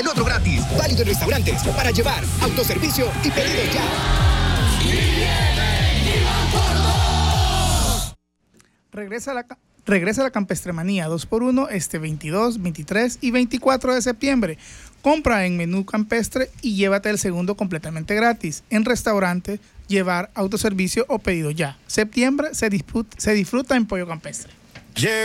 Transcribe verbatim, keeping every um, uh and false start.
El otro gratis. Válido en restaurantes, para llevar, autoservicio y pedido ya. Regresa la, regresa la Campestremanía dos por uno este veintidós, veintitrés y veinticuatro de septiembre. Compra en menú campestre y llévate el segundo completamente gratis. En restaurante, llevar, autoservicio o pedido ya. Septiembre se disfruta, se disfruta en Pollo Campestre.